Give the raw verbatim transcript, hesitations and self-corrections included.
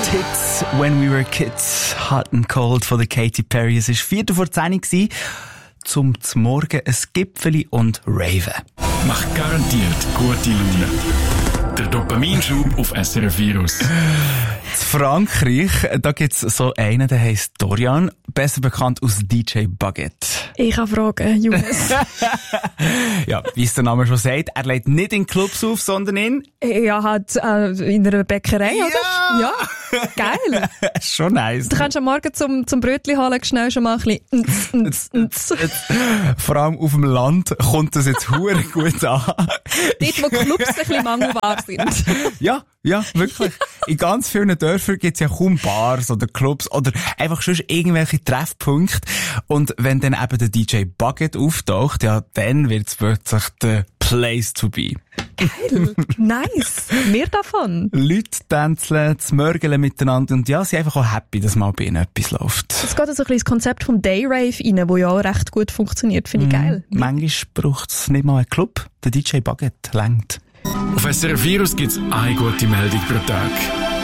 Hits When We Were Kids, Hot and Cold von der Katy Perry. Es war Viertel vor zehn Uhr, zum Morgen ein Gipfeli und Raven. Macht garantiert gute Laune. Der Dopaminschub auf S R F Virus. In Frankreich, da gibt's so einen, der heisst Dorian, besser bekannt als D J Baguette. Ich habe Fragen, Jonas. Ja, wie es der Name schon sagt, er legt nicht in Clubs auf, sondern in... Ja, halt äh, in einer Bäckerei, ja. oder? Ja! Geil! Schon nice. Du kannst am Morgen zum, zum Brötchen holen, schnell schon mal ein bisschen... Vor allem auf dem Land kommt das jetzt hure gut an. Dort, wo Clubs ein bisschen mangelbar sind. Ja, ja, wirklich. In ganz vielen Dörfern gibt's ja kaum Bars oder Clubs oder einfach schon irgendwelche Treffpunkte. Und wenn dann eben der D J Baguette auftaucht, ja, dann wird's plötzlich der Place to be. Geil, nice, mehr davon. Leute tanzen, mörgeln miteinander und ja, sind einfach auch happy, dass mal bei ihnen etwas läuft. Es geht also ein bisschen ins Konzept vom Dayrave rein, wo ja auch recht gut funktioniert, finde ich geil. Mm, manchmal braucht's nicht mal einen Club, der D J Baguette längt. Auf S R F Virus gibt's eine gute Meldung pro Tag.